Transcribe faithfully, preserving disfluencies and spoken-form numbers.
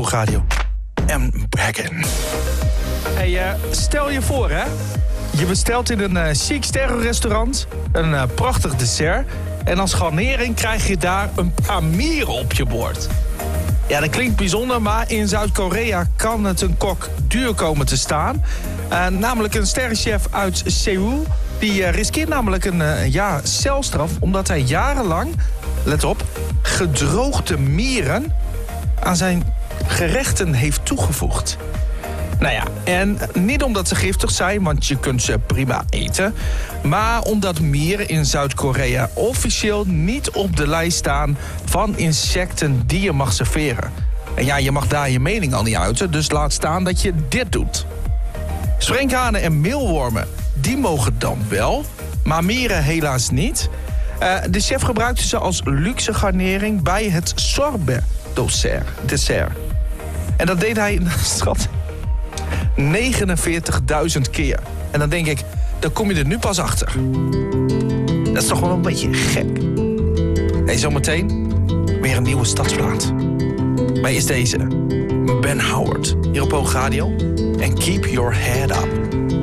Hoogradio. En Bergen. Hey, uh, stel je voor, hè. Je bestelt in een uh, chic sterrenrestaurant een uh, prachtig dessert. En als garnering krijg je daar een paar mieren op je bord. Ja, dat klinkt bijzonder, maar in Zuid-Korea kan het een kok duur komen te staan. Uh, namelijk een sterrenchef uit Seoul. Die uh, riskeert namelijk een uh, ja, celstraf omdat hij jarenlang, let op, gedroogde mieren aan zijn gerechten heeft toegevoegd. Nou ja, en niet omdat ze giftig zijn, want je kunt ze prima eten. Maar omdat mieren in Zuid-Korea officieel niet op de lijst staan van insecten die je mag serveren. En ja, je mag daar je mening al niet uiten, dus laat staan dat je dit doet. Sprinkhanen en meelwormen, die mogen dan wel, maar mieren helaas niet. Uh, de chef gebruikte ze als luxe garnering bij het sorbet dessert. dessert. En dat deed hij, schat, negenenveertigduizend keer. En dan denk ik, dan kom je er nu pas achter. Dat is toch wel een beetje gek. Hey, zometeen weer een nieuwe stadsplaat. Maar is deze Ben Howard hier op Hoogradio. En keep your head up.